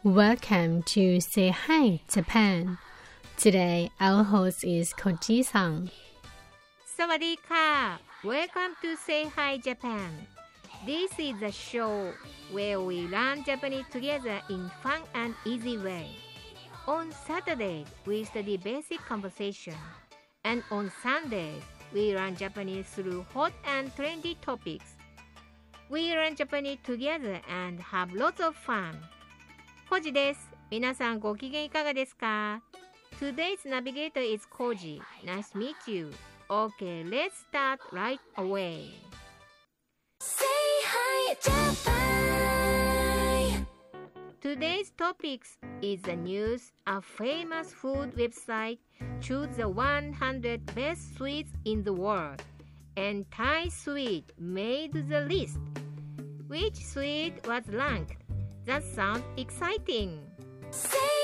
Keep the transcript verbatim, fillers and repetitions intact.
Welcome to Say Hi Japan. Today, our host is Koji-san. สวัสดีค่ะ Welcome to Say Hi Japan. This is a show where we learn Japanese together in fun and easy way. On Saturdays, we study basic conversation. And on Sundays, we learn Japanese through hot and trendy topics. We learn Japanese together and have lots of fun. コジです。皆さんご機嫌いかがですか？ Today's navigator is Koji. Nice to meet you. Okay, let's start right away. Say hi, Japan. Today's topics is the news. A famous food website choose the one hundred best sweets in the world, and Thai sweet made the list. Which sweet was ranked? That sounds exciting. Say